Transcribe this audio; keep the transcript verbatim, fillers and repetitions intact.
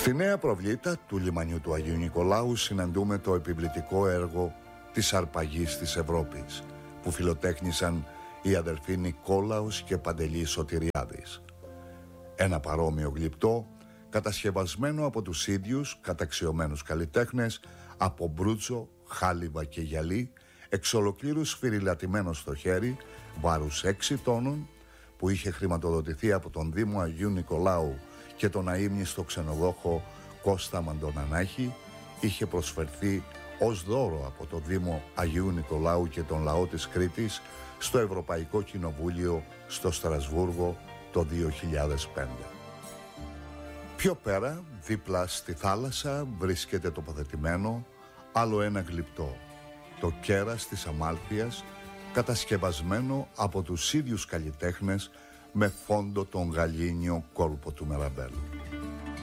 Στη νέα προβλήτα του λιμανιού του Αγίου Νικολάου συναντούμε το επιβλητικό έργο της αρπαγής της Ευρώπης, που φιλοτέχνησαν οι αδερφοί Νικόλαος και Παντελής Σωτηριάδης. Ένα παρόμοιο γλυπτό, κατασκευασμένο από τους ίδιους καταξιωμένους καλλιτέχνες, από μπρούτσο, χάλιβα και γυαλί, εξ ολοκλήρου σφυριλατημένο στο χέρι, βάρους έξι τόνων, που είχε χρηματοδοτηθεί από τον Δήμο Αγίου Νικολάου και τον αείμνηστο ξενοδόχο Κώστα Μαντονανάχη, είχε προσφερθεί ως δώρο από το Δήμο Αγίου Νικολάου και τον λαό της Κρήτης στο Ευρωπαϊκό Κοινοβούλιο στο Στρασβούργο το δύο χιλιάδες πέντε. Πιο πέρα, δίπλα στη θάλασσα, βρίσκεται τοποθετημένο άλλο ένα γλυπτό, το κέρας της Αμάλφειας, κατασκευασμένο από τους ίδιους καλλιτέχνες με φόντο τον γαλήνιο κόλπο του Μεραμπέλου.